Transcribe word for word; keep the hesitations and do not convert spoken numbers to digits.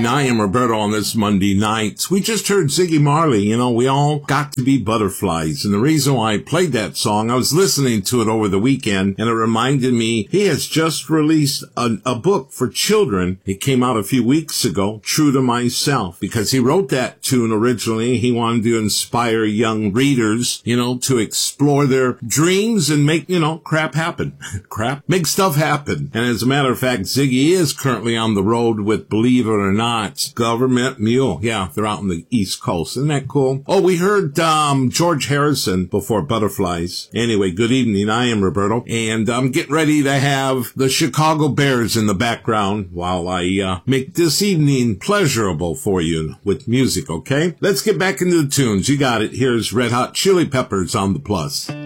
evening. I am Roberto on this Monday night. We just heard Ziggy Marley. You know, we all got to be butterflies. And the reason why I played that song, I was listening to it over the weekend, and it reminded me he has just released a, a book for children. It came out a few weeks ago, True to Myself, because he wrote that tune originally. He wanted to inspire young readers, you know, to explore their dreams and make, you know, crap happen. crap? Make stuff happen. And as a matter of fact, Ziggy is currently on the road with, believe it or not, Government Mule. Yeah, they're out on the East Coast. Isn't that cool? Oh, we heard um George Harrison before Butterflies. Anyway, good evening. I am Roberto, and I'm getting ready to have the Chicago Bears in the background while I uh, make this evening pleasurable for you with music, okay? Let's get back into the tunes. You got it. Here's Red Hot Chili Peppers on the Plus.